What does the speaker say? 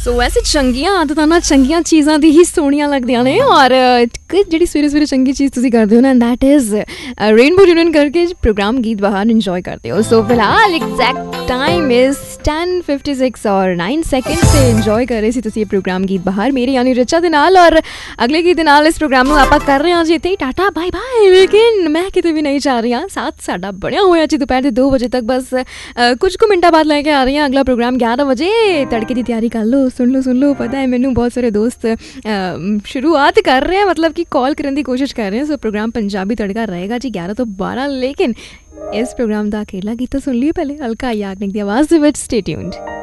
ਸੋ ਵੈਸੇ ਚੰਗੀਆਂ ਆਦਤਾਂ ਨਾਲ ਚੰਗੀਆਂ ਚੀਜ਼ਾਂ ਦੀ ਹੀ ਸੋਹਣੀਆਂ ਲੱਗਦੀਆਂ ਨੇ ਔਰ ਜਿਹੜੀ ਸਵੇਰੇ ਸਵੇਰੇ ਚੰਗੀ ਚੀਜ਼ ਤੁਸੀਂ ਕਰਦੇ ਹੋ ਨਾ ਦੈਟ ਇਜ਼ ਰੇਨਬੋ ਯੂਨੀਅਨ ਕਰਕੇ ਪ੍ਰੋਗਰਾਮ ਗੀਤ ਬਹਾਰ ਇੰਜੋਏ ਕਰਦੇ ਹੋ। ਸੋ ਫਿਲਹਾਲ ਐਗਜ਼ੈਕਟ ਟਾਈਮ ਇਜ਼ 10:56 ਔਰ 9 ਸੈਕਿੰਡ ਤੇ ਇੰਜੋਏ ਕਰ ਰਹੇ ਸੀ ਤੁਸੀਂ ਇਹ ਪ੍ਰੋਗਰਾਮ ਗੀਤ ਬਹਾਰ ਮੇਰੇ ਯਾਨੀ ਰਿਚਾ ਦੇ ਨਾਲ ਔਰ ਅਗਲੇ ਗੀਤ ਦੇ ਨਾਲ ਇਸ ਪ੍ਰੋਗਰਾਮ ਨੂੰ ਆਪਾਂ ਕਰ ਰਹੇ ਹਾਂ ਜੀ ਇੱਥੇ ਹੀ ਟਾਟਾ ਬਾਏ ਬਾਏ। ਲੇਕਿਨ ਮੈਂ ਕਿਤੇ ਵੀ ਨਹੀਂ ਜਾ ਰਹੀ ਹਾਂ, ਸਾਥ ਸਾਡਾ ਬਣਿਆ ਹੋਇਆ ਜੀ ਦੁਪਹਿਰ ਦੇ 2 ਵਜੇ ਤੱਕ। ਬਸ ਕੁਝ ਕੁ ਮਿੰਟਾਂ ਬਾਅਦ ਲੈ ਕੇ ਆ ਰਹੀ ਹਾਂ ਅਗਲਾ ਪ੍ਰੋਗਰਾਮ 11 ਵਜੇ। ਤੜਕੇ ਦੀ ਤਿਆਰੀ ਕਰ ਲਓ, ਸੁਣ ਲਓ ਪਤਾ ਹੈ ਮੈਨੂੰ ਬਹੁਤ ਸਾਰੇ ਦੋਸਤ ਸ਼ੁਰੂਆਤ ਕਰ ਰਹੇ हैं मतलब कि कॉल करने की कोशिश कर रहे हैं। सो प्रोग्राम पंजाबी तड़का रहेगा जी 11 ਤੋਂ 12। लेकिन इस प्रोग्राम का अकेला गीत तो सुन लियो पहले अलका याग्निक की आवाज़ स्टे ट्यून्ड।